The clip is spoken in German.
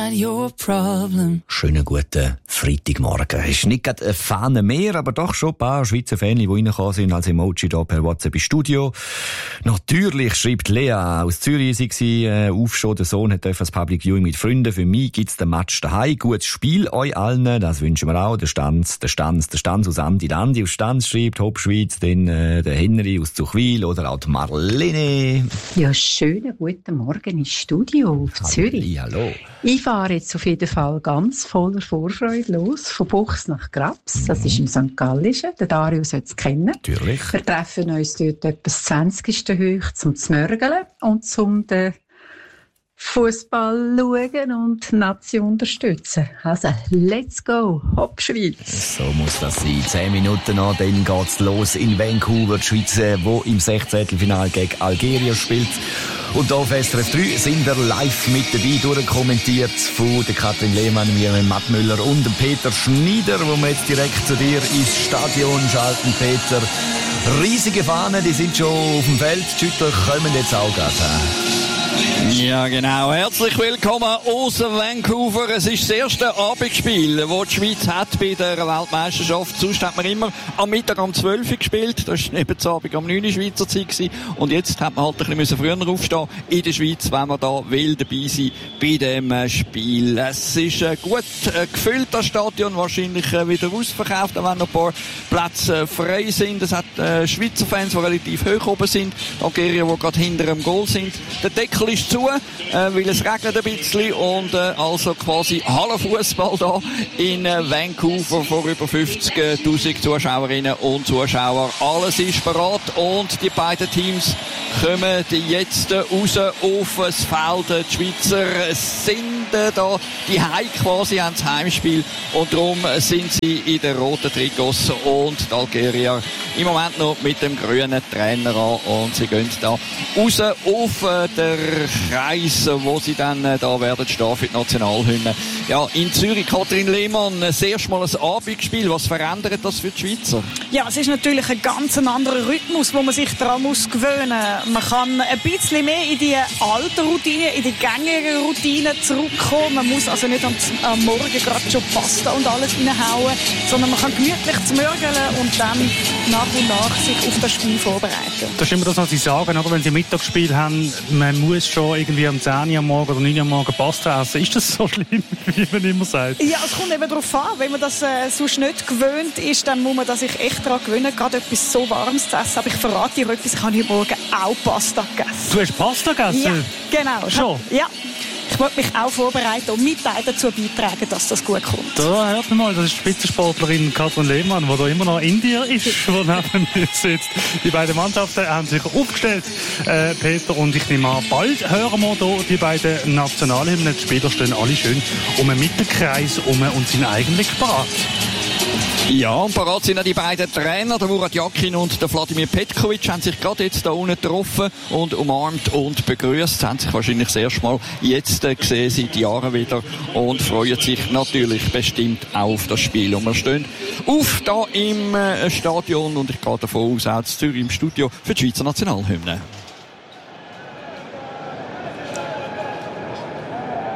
not your problem. Schönen guten Freitagmorgen. Es ist nicht gerade ein Fahne mehr, aber doch schon ein paar Schweizer Fans, die reingekommen sind als Emoji hier per WhatsApp im Studio. Natürlich schreibt Lea aus Zürich, sie aufstehen, der Sohn hat das Public Viewing mit Freunden. Für mich gibt's den Match daheim. Gutes Spiel euch allen, das wünschen wir auch. Der Stanz aus Andi Landi aus Stanz schreibt, Hauptschweiz, dann der Henry aus Zuchwil oder auch die Marlene. Ja, schönen guten Morgen ins Studio auf Zürich. Hallo. Ich fahre jetzt auf jeden Fall ganz voller Vorfreude los, von Buchs nach Grabs. Das ist im St. Gallischen. Der Dario sollte es kennen. Natürlich. Wir treffen uns dort etwa das 20. hoch zum Zmörgeln und zum den Fußball schauen und die Nation unterstützen. Also, let's go, hopp Schweiz! So muss das sein. 10 Minuten noch, dann geht's los in Vancouver. Die Schweiz, die im 16. Finale gegen Algerien spielt. Und hier auf SRF 3 sind wir live mit dabei, durchkommentiert von der Katrin Lehmann, Miriam Mattmüller und dem Peter Schneider, wo wir jetzt direkt zu dir ins Stadion schalten. Peter, riesige Fahnen, die sind schon auf dem Feld. Die Schüttler kommen jetzt auch gerade. Ja, genau. Herzlich willkommen aus Vancouver. Es ist das erste Abendspiel, das die Schweiz hat bei der Weltmeisterschaft. Sonst hat man immer am Mittag um 12 Uhr gespielt. Das war neben das Abend um 9 Uhr Schweizer Zeit gewesen. Und jetzt hat man halt ein bisschen früher aufstehen in der Schweiz, wenn man da will dabei sein bei dem Spiel. Es ist gut gefüllt, das Stadion. Wahrscheinlich wieder ausverkauft, auch wenn noch ein paar Plätze frei sind. Es hat Schweizer Fans, die relativ hoch oben sind. Algerier, die gerade hinter dem Goal sind. Der Deckel ist zu, weil es regnet ein bisschen und also quasi Hallenfußball da in Vancouver vor über 50.000 Zuschauerinnen und Zuschauern. Alles ist bereit und die beiden Teams kommen jetzt raus auf das Feld. Die Schweizer sind da die quasi haben das Heimspiel und darum sind sie in den roten Trikots und die Algerier im Moment noch mit dem grünen Trainer an und sie gehen da raus auf den Kreis, wo sie dann da werden stehen für die Nationalhymne. Ja, in Zürich, Katrin Lehmann, das erste Mal ein Abendspiel. Was verändert das für die Schweizer? Ja, es ist natürlich ein ganz anderer Rhythmus, wo man sich daran muss gewöhnen. Man kann ein bisschen mehr in die alten Routinen, in die gängigen Routinen zurückkommen. Man muss also nicht am Morgen gerade schon Pasta und alles reinhauen, sondern man kann gemütlich zmörgeln und dann nach und nach sich auf das Spiel vorbereiten. Das ist immer das, was Sie sagen, oder? Wenn Sie ein Mittagsspiel haben, man muss schon irgendwie am 10 Uhr am Morgen oder 9 Uhr am Morgen Pasta essen. Ist das so schlimm, wie man immer sagt? Ja, es kommt eben darauf an. Wenn man das sonst nicht gewöhnt ist, dann muss man das sich echt daran gewöhnen, gerade etwas so Warmes zu essen. Aber ich verrate dir etwas, ich habe heute Morgen auch Pasta gegessen. Du hast Pasta gegessen? Ja, genau. Schon? Ja. Ich wollte mich auch vorbereiten und mit dazu beitragen, dass das gut kommt. Da hört man mal, das ist Spitzensportlerin Katrin Lehmann, die da immer noch in dir ist, die neben mir sitzt. Die beiden Mannschaften haben sich aufgestellt, Peter, und ich nehme an, bald hören wir hier die beiden Nationalhymnen. Die Spieler stehen alle schön um den Mittelkreis herum und sind eigentlich bereit. Ja, und parat sind auch die beiden Trainer, der Murat Yakin und der Vladimir Petkovic, haben sich gerade jetzt da unten getroffen und umarmt und begrüßt. Sie haben sich wahrscheinlich das erste Mal jetzt gesehen, seit Jahren wieder, und freuen sich natürlich bestimmt auch auf das Spiel. Und wir stehen auf da im Stadion und ich gehe davon aus, auch in Zürich im Studio für die Schweizer Nationalhymne.